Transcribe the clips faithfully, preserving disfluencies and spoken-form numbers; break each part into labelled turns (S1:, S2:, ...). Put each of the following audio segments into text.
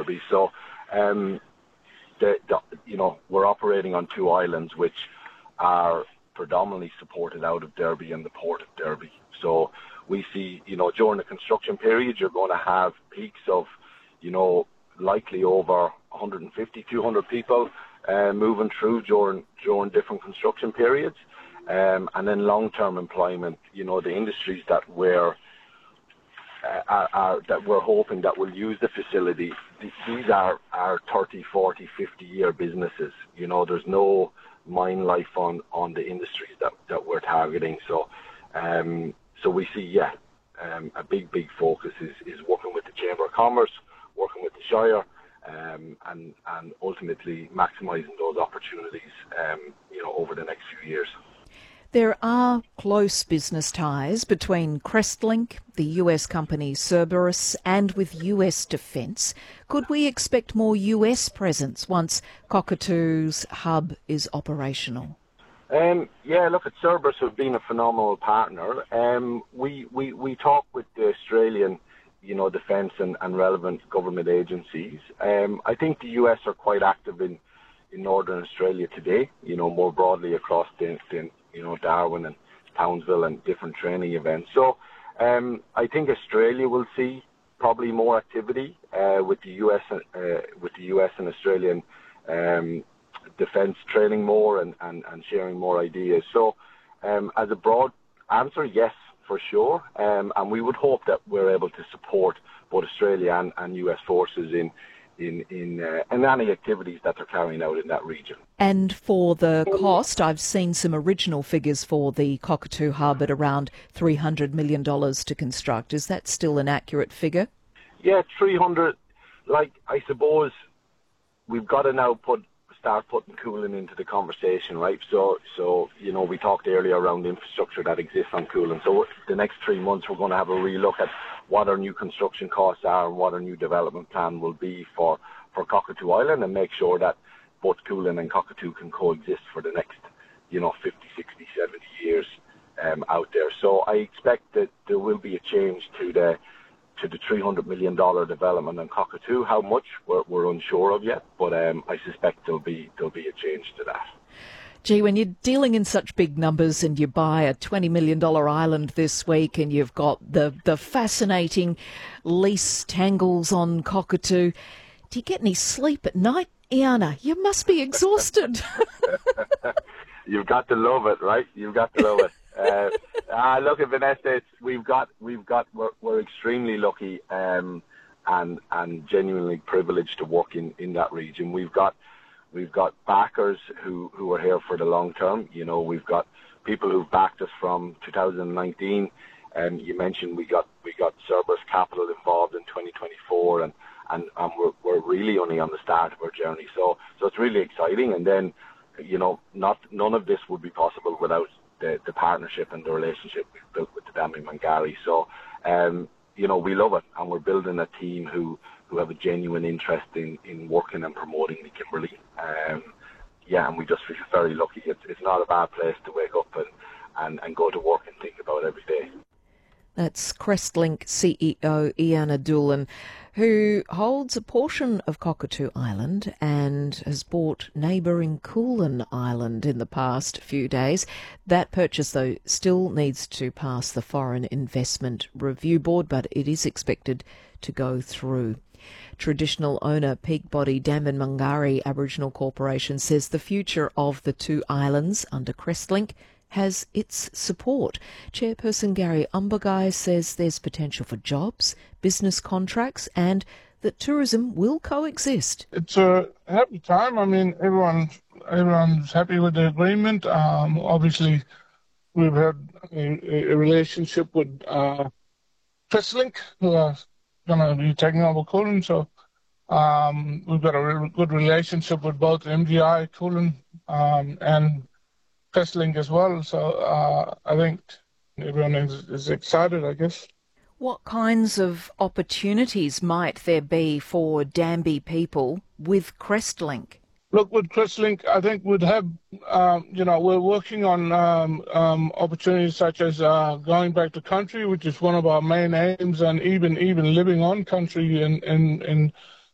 S1: Derby. So, um, the, the, you know, we're operating on two islands which are predominantly supported out of Derby and the Port of Derby. So we see, you know, during the construction period, you're going to have peaks of, you know, likely over one hundred fifty, two hundred people uh, moving through during during different construction periods. Um, and then long-term employment, you know, the industries that we're uh, are, are, that we're hoping that will use the facility, these are, are thirty, forty, fifty year businesses. You know, there's no mine life on, on the industries that, that we're targeting. So um, so we see, yeah, um, a big, big focus is, is working with the Chamber of Commerce, working with the Shire, um, and, and ultimately maximising those opportunities, um, you know, over the next few years.
S2: There are close business ties between Crestlink, the U S company Cerberus, and with U S Defence. Could we expect more U S presence once Cockatoo's hub is operational?
S1: Um, yeah, look, at Cerberus have been a phenomenal partner. Um, we, we, we talk with the Australian, you know, defence and, and relevant government agencies. Um, I think the U S are quite active in, in Northern Australia today, you know, more broadly across the, the you know, Darwin and Townsville and different training events. So um, I think Australia will see probably more activity uh, with the U S uh, with the U S and Australian um, defence training more and, and, and sharing more ideas. So um, as a broad answer, yes, for sure. Um, and we would hope that we're able to support both Australia and, and U S forces in in in, uh, in any activities that they're carrying out in that region.
S2: And for the cost, I've seen some original figures for the Cockatoo Hub at around three hundred million dollars to construct. Is that still an accurate figure?
S1: Yeah, three hundred. Like, I suppose we've got to now put start putting cooling into the conversation, right? So, so you know, we talked earlier around the infrastructure that exists on cooling. So the next three months, we're going to have a real look at what our new construction costs are and what our new development plan will be for, for Cockatoo Island, and make sure that both cooling and Cockatoo can coexist for the next, you know, fifty, sixty, seventy years um, out there. So I expect that there will be a change to the to the three hundred million dollars development on Cockatoo. How much, we're, we're unsure of yet, but um, I suspect there'll be there'll be a change to that.
S2: Gee, when you're dealing in such big numbers and you buy a twenty million dollars island this week and you've got the, the fascinating lease tangles on Cockatoo, do you get any sleep at night, Iana? You must be exhausted.
S1: You've got to love it, right? You've got to love it. Uh, uh, look at Vanessa. It's, we've got, we've got, we're, we're extremely lucky um, and and genuinely privileged to work in, in that region. We've got, we've got backers who, who are here for the long term. You know, we've got people who've backed us from two thousand nineteen. And um, you mentioned we got we got Cerberus Capital involved in twenty twenty-four, and and, and we're we're really only on the start of our journey. So so it's really exciting. And then, you know, not none of this would be possible without the, the partnership and the relationship we've built with the Dampi-Mangari. So, um, you know, we love it, and we're building a team who, who have a genuine interest in, in working and promoting the Kimberley. Um, yeah, and we just feel very lucky. It's, it's not a bad place to wake up and, and, and go to work and think about every day.
S2: That's Crestlink C E O Iana Doolan, who holds a portion of Cockatoo Island and has bought neighbouring Coolin Island in the past few days. That purchase, though, still needs to pass the Foreign Investment Review Board, but it is expected to go through. Traditional owner Peakbody Dampi-Mangari Aboriginal Corporation says the future of the two islands under Crestlink has its support. Chairperson Gary Umbagai says there's potential for jobs, business contracts, and that tourism will coexist.
S3: It's a happy time. I mean, everyone, everyone's happy with the agreement. Um, obviously, we've had a, a relationship with uh, Crestlink, who are going to be taking over Coolin. So um, we've got a really good relationship with both M D I, Coolin, um, and Crestlink as well, so uh, I think everyone is, is excited, I guess.
S2: What kinds of opportunities might there be for Dampi people with Crestlink?
S3: Look, with Crestlink, I think we'd have, um, you know, we're working on um, um, opportunities such as uh, going back to country, which is one of our main aims, and even even living on country in in, in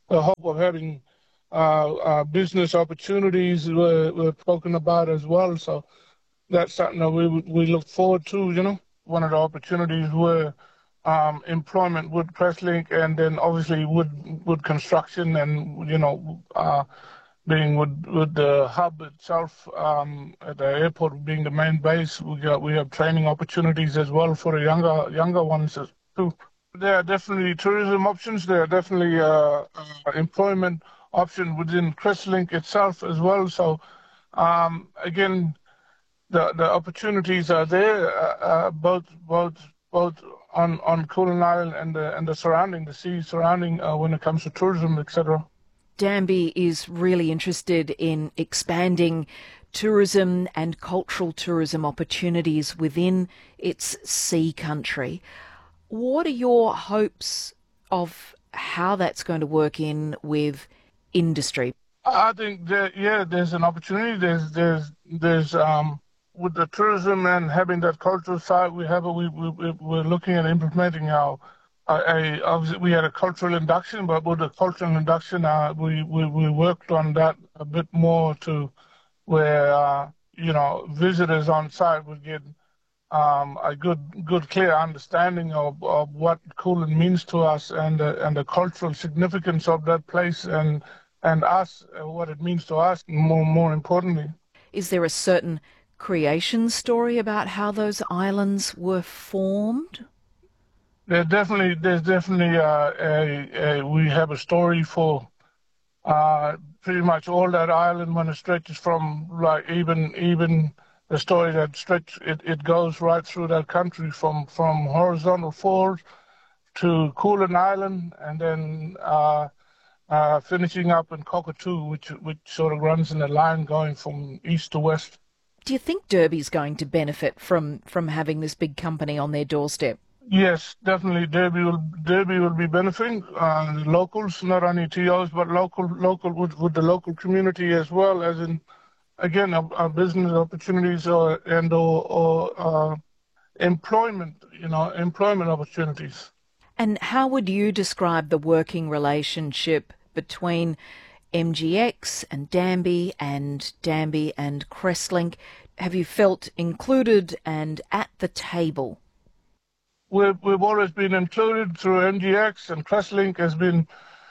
S3: the hope of having uh, uh, business opportunities were, were spoken about as well. So that's something that we we look forward to. You know, one of the opportunities were um, employment with Crestlink, and then obviously with with construction, and you know, uh, being with with the hub itself um, at the airport being the main base. We got we have training opportunities as well for the younger younger ones too. There are definitely tourism options. There are definitely uh, uh, employment options within Crestlink itself as well. So um, again, the the opportunities are there, uh, uh, both both both on on Kulin Island and the and the surrounding, the sea surrounding, uh, when it comes to tourism, et cetera.
S2: Danby is really interested in expanding tourism and cultural tourism opportunities within its sea country. What are your hopes of how that's going to work in with industry?
S3: I think that, yeah, there's an opportunity. There's there's there's um with the tourism and having that cultural side, we have a, we we we're looking at implementing our uh, a obviously we had a cultural induction, but with the cultural induction, uh, we, we we worked on that a bit more to where uh, you know visitors on site would get um, a good good clear understanding of, of what Kulin means to us and the, and the cultural significance of that place and and us, uh, what it means to us. More more importantly,
S2: is there a certain creation story about how those islands were formed?
S3: There's definitely, there's definitely uh, a, a, we have a story for uh, pretty much all that island when it stretches from, like, even even the story that stretch, it, it goes right through that country from, from Horizontal Falls to Kulin Island, and then uh, uh, finishing up in Cockatoo, which which sort of runs in a line going from east to west.
S2: Do you think Derby's going to benefit from, from having this big company on their doorstep?
S3: Yes, definitely. Derby will Derby will be benefiting uh, locals, not only T Os, but local local with, with the local community as well. As in, again, our, our business opportunities or and or, or uh, employment, you know, employment opportunities.
S2: And how would you describe the working relationship between M G X and Danby and Danby and Crestlink? Have you felt included and at the table?
S3: We've, we've always been included through M G X, and Crestlink has been,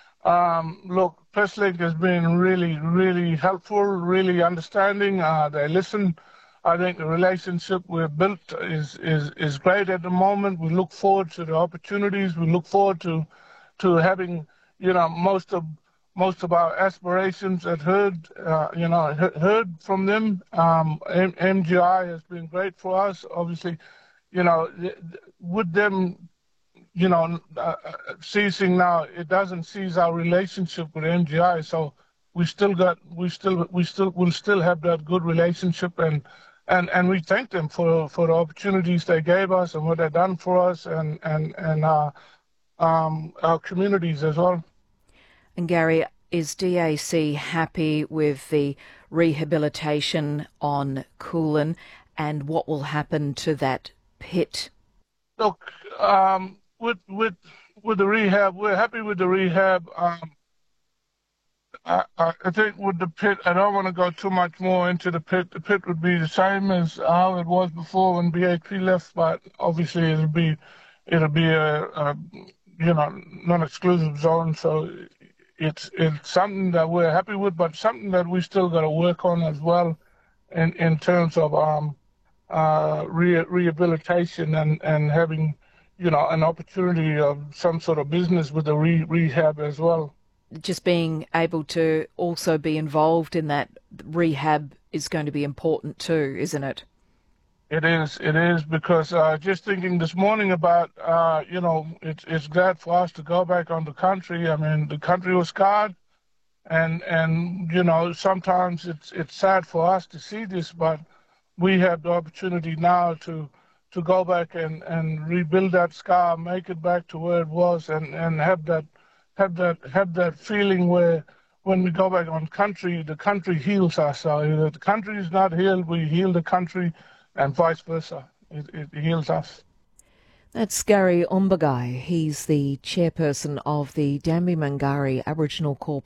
S3: um, look, Crestlink has been really, really helpful, really understanding. Uh, they listen. I think the relationship we've built is, is, is great at the moment. We look forward to the opportunities. We look forward to to having, you know, most of most of our aspirations at heard, uh, you know, heard from them. Um, M G I has been great for us, obviously. You know, with them, you know, uh, ceasing now, it doesn't cease our relationship with M G I. So we still got, we still, we still will still have that good relationship, and and and we thank them for for the opportunities they gave us and what they've done for us, and and and uh, um, our communities as well.
S2: And Gary, is D A C happy with the rehabilitation on Kulin, and what will happen to that pit?
S3: Look, um, with with with the rehab, we're happy with the rehab. Um, I, I think with the pit, I don't want to go too much more into the pit. The pit would be the same as how it was before when B H P left, but obviously it'll be it'll be a, a you know non-exclusive zone. So it's it's something that we're happy with, but something that we still got to work on as well, in in terms of um. Uh, re- rehabilitation and, and having, you know, an opportunity of some sort of business with the re- rehab as well.
S2: Just being able to also be involved in that rehab is going to be important too, isn't it?
S3: It is, it is, because uh, just thinking this morning about, uh, you know, it's it's glad for us to go back on the country. I mean, the country was scarred, and and you know, sometimes it's it's sad for us to see this, but we have the opportunity now to to go back and, and rebuild that scar, make it back to where it was, and, and have that have that have that feeling where when we go back on country, the country heals us. So if the country is not healed, we heal the country, and vice versa. It, it heals us.
S2: That's Gary Umbagai. He's the chairperson of the Dambi Mangari Aboriginal Corporation.